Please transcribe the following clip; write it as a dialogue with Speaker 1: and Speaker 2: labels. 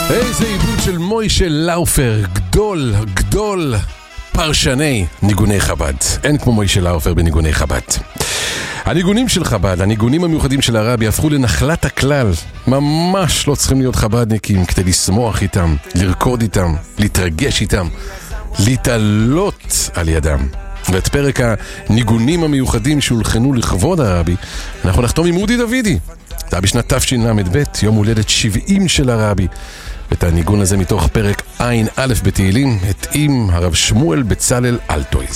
Speaker 1: איזה עיבוד של מוישה לאופר, גדול פרשני ניגוני חב"ד. אין כמו מוישה לאופר בניגוני חב"ד. הניגונים של חב"ד, הניגונים המיוחדים של הרבי הפכו לנחלת הכלל. ממש לא צריכים להיות חב"דניקים כדי לשמוח איתם, לרקוד איתם, להתרגש איתם, להתעלות על ידם. ואת פרק הניגונים המיוחדים שהולחנו לכבוד הרבי אנחנו נחתום עם אודי דוידי. זה היה בשנת תשל"ב, יום הולדת 70 של הרבי. ואת הניגון הזה מתוך פרק עין א' בתהילים התאים הרב שמואל בצלאל אלטויז.